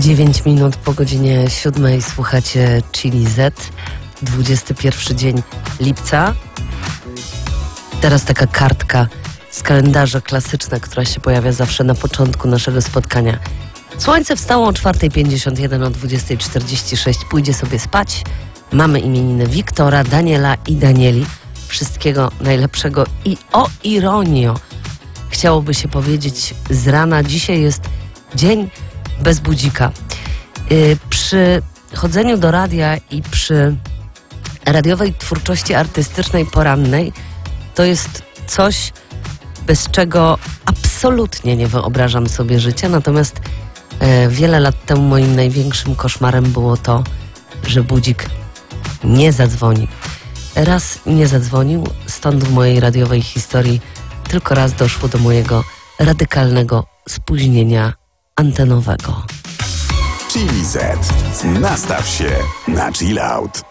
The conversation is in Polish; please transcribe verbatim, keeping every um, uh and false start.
dziewięć minut po godzinie siódmej słuchacie Chili Z, dwudziesty pierwszy dzień lipca. Teraz taka kartka z kalendarza klasyczna, która się pojawia zawsze na początku naszego spotkania. Słońce wstało o czwartej pięćdziesiąt jeden, o dwudziestej czterdzieści sześć pójdzie sobie spać. Mamy imieniny Wiktora, Daniela i Danieli. Wszystkiego najlepszego i o ironio, chciałoby się powiedzieć z rana. Dzisiaj jest dzień bez budzika. Yy, przy chodzeniu do radia i przy radiowej twórczości artystycznej porannej to jest coś, bez czego absolutnie nie wyobrażam sobie życia. Natomiast e, wiele lat temu moim największym koszmarem było to, że budzik nie zadzwoni. Raz nie zadzwonił, stąd w mojej radiowej historii tylko raz doszło do mojego radykalnego spóźnienia antenowego. Chili Z. Nastaw się na chill out.